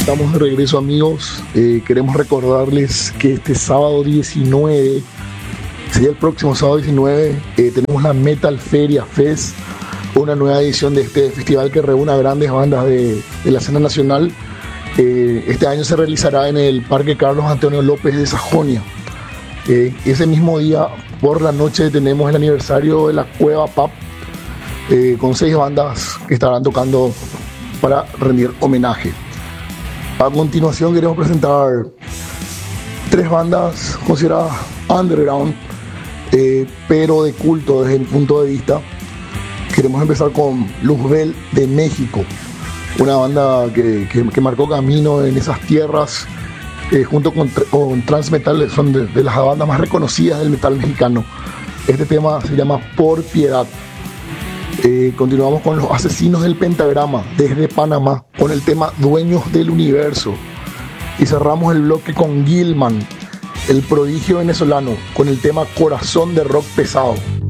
Estamos de regreso, amigos. Queremos recordarles que este sábado 19, sería el próximo sábado 19, tenemos la Metal Feria Fest, una nueva edición de este festival que reúne a grandes bandas de la escena nacional. Este año se realizará en el Parque Carlos Antonio López de Sajonia. Ese mismo día, por la noche, tenemos el aniversario de la Cueva Pub, con 6 bandas que estarán tocando para rendir homenaje. A continuación queremos presentar 3 bandas consideradas underground, pero de culto desde mi punto de vista. Queremos empezar con Luzbel de México, una banda que marcó camino en esas tierras, junto con Transmetal, son de las bandas más reconocidas del metal mexicano. Este tema se llama Por Piedad. Continuamos con los Asesinos del Pentagrama desde Panamá con el tema Dueños del Universo, y cerramos el bloque con Gilman, el prodigio venezolano, con el tema Corazón de Rock Pesado.